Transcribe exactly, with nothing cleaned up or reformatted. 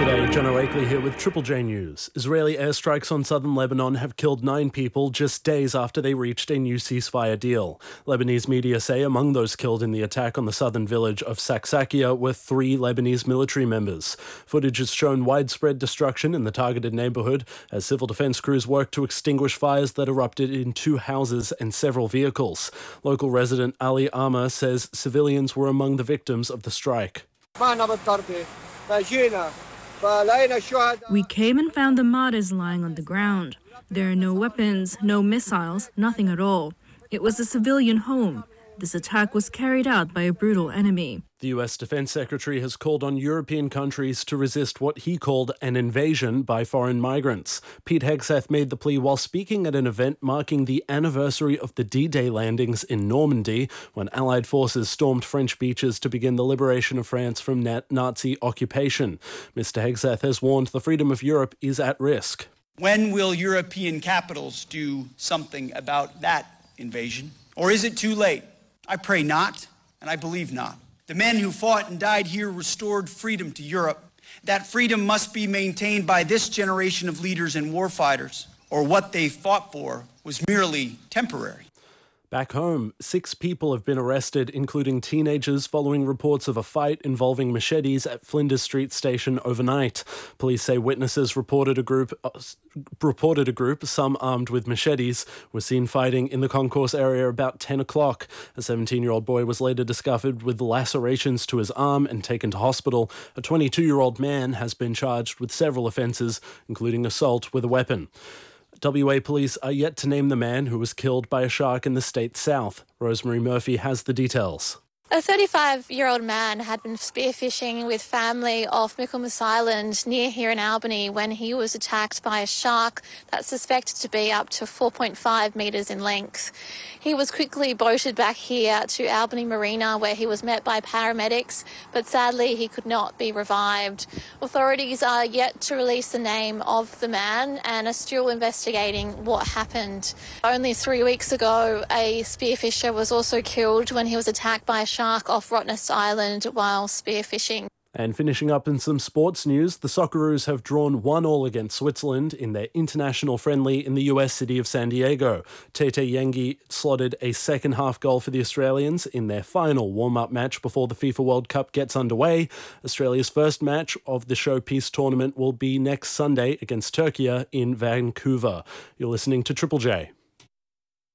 G'day, Jono Akeley here with Triple J News. Israeli airstrikes on southern Lebanon have killed nine people just days after they reached a new ceasefire deal. Lebanese media say among those killed in the attack on the southern village of Saksakia were three Lebanese military members. Footage has shown widespread destruction in the targeted neighbourhood as civil defence crews worked to extinguish fires that erupted in two houses and several vehicles. Local resident Ali Amar says civilians were among the victims of the strike. We came and found the martyrs lying on the ground. There are no weapons, no missiles, nothing at all. It was a civilian home. This attack was carried out by a brutal enemy. The U S Defense Secretary has called on European countries to resist what he called an invasion by foreign migrants. Pete Hegseth made the plea while speaking at an event marking the anniversary of the D-Day landings in Normandy, when Allied forces stormed French beaches to begin the liberation of France from Nazi occupation. Mister Hegseth has warned the freedom of Europe is at risk. When will European capitals do something about that invasion? Or is it too late? I pray not, and I believe not. The men who fought and died here restored freedom to Europe. That freedom must be maintained by this generation of leaders and warfighters, or what they fought for was merely temporary. Back home, six people have been arrested, including teenagers, following reports of a fight involving machetes at Flinders Street Station overnight. Police say witnesses reported a group, uh, reported a group, some armed with machetes, were seen fighting in the concourse area about ten o'clock. A seventeen-year-old boy was later discovered with lacerations to his arm and taken to hospital. A twenty-two-year-old man has been charged with several offences, including assault with a weapon. W A police are yet to name the man who was killed by a shark in the state's south. Rosemary Murphy has the details. A thirty-five-year-old man had been spearfishing with family off Michaelmas Island near here in Albany when he was attacked by a shark that's suspected to be up to four point five metres in length. He was quickly boated back here to Albany Marina, where he was met by paramedics, but sadly he could not be revived. Authorities are yet to release the name of the man and are still investigating what happened. Only three weeks ago, a spearfisher was also killed when he was attacked by a shark off Rottnest Island while spearfishing. And finishing up in some sports news, the Socceroos have drawn one all against Switzerland in their international friendly in the U S city of San Diego. Tete Yengi slotted a second-half goal for the Australians in their final warm-up match before the FIFA World Cup gets underway. Australia's first match of the Showpiece tournament will be next Sunday against Turkey in Vancouver. You're listening to Triple J.